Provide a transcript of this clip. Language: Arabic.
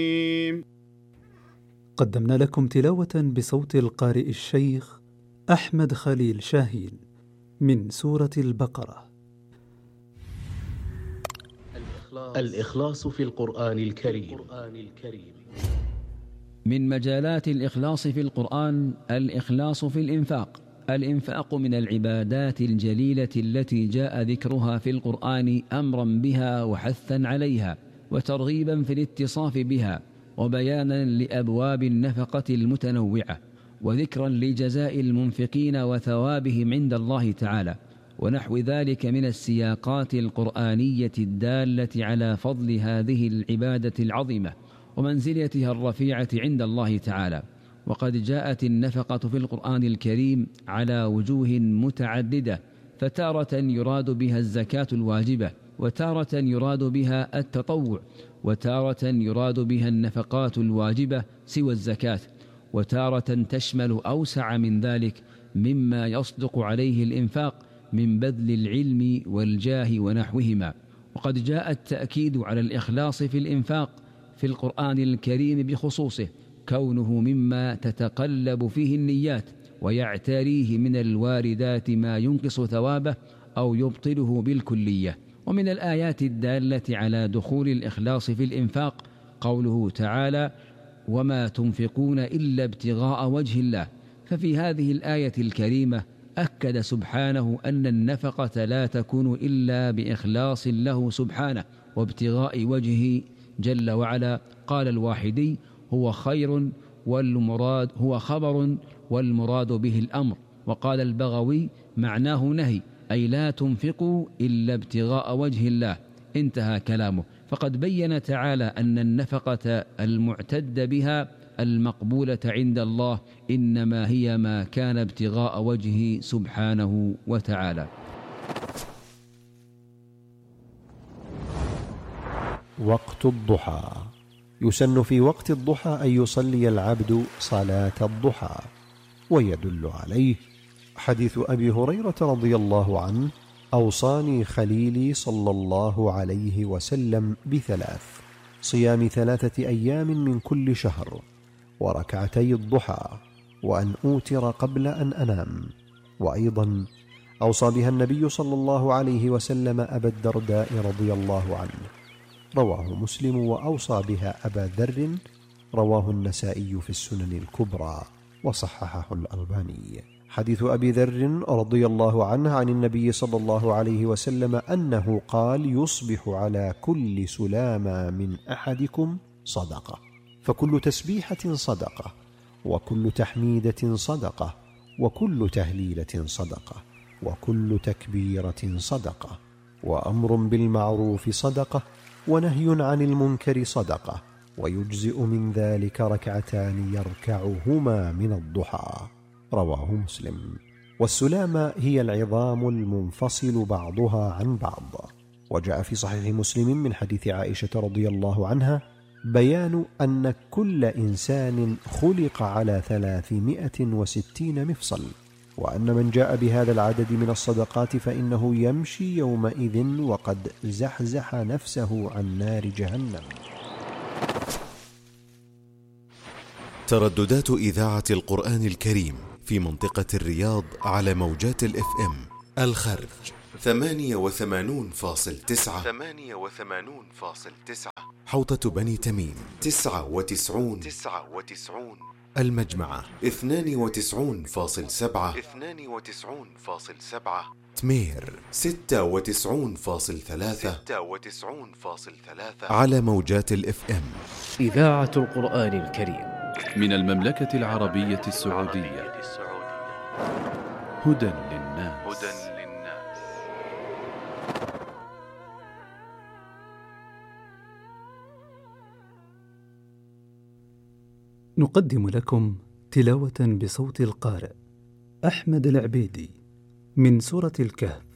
قدمنا لكم تلاوة بصوت القارئ الشيخ أحمد خليل شاهين من سورة البقرة. الإخلاص في القرآن الكريم. من مجالات الإخلاص في القرآن الإخلاص في الإنفاق. الإنفاق من العبادات الجليلة التي جاء ذكرها في القرآن أمرا بها وحثا عليها وترغيبا في الاتصاف بها وبيانا لأبواب النفقة المتنوعة وذكرا لجزاء المنفقين وثوابهم عند الله تعالى ونحو ذلك من السياقات القرآنية الدالة على فضل هذه العبادة العظيمة ومنزلتها الرفيعة عند الله تعالى. وقد جاءت النفقة في القرآن الكريم على وجوه متعددة، فتارة يراد بها الزكاة الواجبة، وتارة يراد بها التطوع، وتارة يراد بها النفقات الواجبة سوى الزكاة، وتارة تشمل أوسع من ذلك مما يصدق عليه الإنفاق من بذل العلم والجاه ونحوهما. وقد جاء التأكيد على الإخلاص في الإنفاق في القرآن الكريم بخصوصه، كونه مما تتقلب فيه النيات ويعتريه من الواردات ما ينقص ثوابه أو يبطله بالكلية. ومن الآيات الدالة على دخول الإخلاص في الإنفاق قوله تعالى: وما تنفقون إلا ابتغاء وجه الله. ففي هذه الآية الكريمة أكد سبحانه أن النفقة لا تكون إلا بإخلاص له سبحانه وابتغاء وجهه جل وعلا. قال الواحدي: هو خير والمراد هو خبر والمراد به الأمر. وقال البغوي: معناه نهي، أي لا تنفقوا إلا ابتغاء وجه الله. انتهى كلامه. فقد بين تعالى أن النفقة المعتد بها المقبولة عند الله إنما هي ما كان ابتغاء وجهه سبحانه وتعالى. وقت الضحى. يسن في وقت الضحى أن يصلي العبد صلاة الضحى، ويدل عليه حديث أبي هريرة رضي الله عنه: أوصاني خليلي صلى الله عليه وسلم بثلاث: صيام 3 أيام من كل شهر، وركعتي الضحى، وأن أوتر قبل أن أنام. وأيضا أوصى بها النبي صلى الله عليه وسلم أبا الدرداء رضي الله عنه، رواه مسلم. وأوصى بها أبا ذر، رواه النسائي في السنن الكبرى وصححه الألباني. حديث أبي ذر رضي الله عنه عن النبي صلى الله عليه وسلم أنه قال: يصبح على كل سلامة من أحدكم صدقة، فكل تسبيحة صدقة، وكل تحميدة صدقة، وكل تهليلة صدقة، وكل تكبيرة صدقة، وأمر بالمعروف صدقة، ونهي عن المنكر صدقة، ويجزئ من ذلك 2 ركعتان يركعهما من الضحى، رواه مسلم. والسلامة هي العظام المنفصل بعضها عن بعض. وجاء في صحيح مسلم من حديث عائشة رضي الله عنها بيان أن كل إنسان خلق على 360 مفصل، وأن من جاء بهذا العدد من الصدقات فإنه يمشي يومئذ وقد زحزح نفسه عن نار جهنم. ترددات إذاعة القرآن الكريم في منطقة الرياض على موجات الFM: الخرج 88.9، حوطة بني تميم 99، المجمعة 92.7، تمير 96.3 على موجات الFM. إذاعة القرآن الكريم من المملكة العربية السعودية. هدى للناس. نقدم لكم تلاوة بصوت القارئ أحمد العبيدي من سورة الكهف